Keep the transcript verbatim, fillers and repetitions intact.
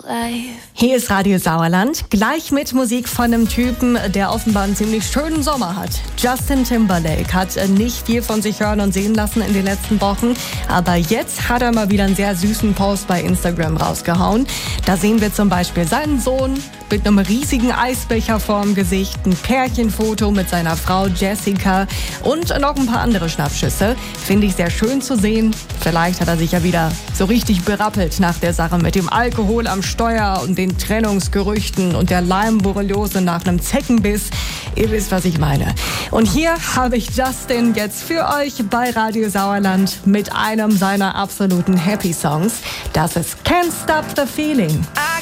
Hier ist Radio Sauerland, gleich mit Musik von einem Typen, der offenbar einen ziemlich schönen Sommer hat. Justin Timberlake hat nicht viel von sich hören und sehen lassen in den letzten Wochen, aber jetzt hat er mal wieder einen sehr süßen Post bei Instagram rausgehauen. Da sehen wir zum Beispiel seinen Sohn mit einem riesigen Eisbecher vorm Gesicht, ein Pärchenfoto mit seiner Frau Jessica und noch ein paar andere Schnappschüsse. Finde ich sehr schön zu sehen. Vielleicht hat er sich ja wieder so richtig berappelt nach der Sache mit dem Alkohol am Steuer und den Trennungsgerüchten und der Leimborreliose nach einem Zeckenbiss. Ihr wisst, was ich meine. Und hier habe ich Justin jetzt für euch bei Radio Sauerland mit einem seiner absoluten Happy Songs. Das ist Can't Stop the Feeling. I